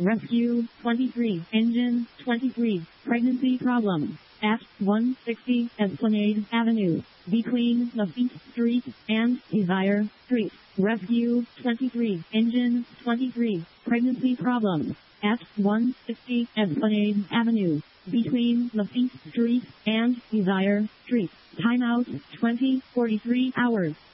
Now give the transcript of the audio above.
Rescue 23, Engine 23, Pregnancy Problem. At 160 Esplanade Avenue, between Lafitte Street and Desire Street. Rescue 23, Engine 23, Pregnancy Problem. At 160 Esplanade Avenue, between Lafitte Street and Desire Street. Timeout 20:43 hours.